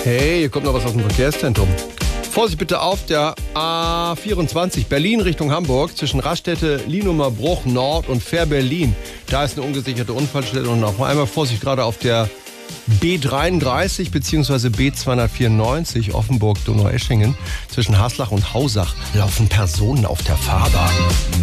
Hey, hier kommt noch was aus dem Verkehrszentrum. Vorsicht bitte auf der A24 Berlin Richtung Hamburg zwischen Raststätte Lienumer Bruch Nord und Fair Berlin. Da ist eine ungesicherte Unfallstelle und noch einmal Vorsicht gerade auf der B33 bzw. B294 Offenburg-Donaueschingen zwischen Haslach und Hausach laufen Personen auf der Fahrbahn.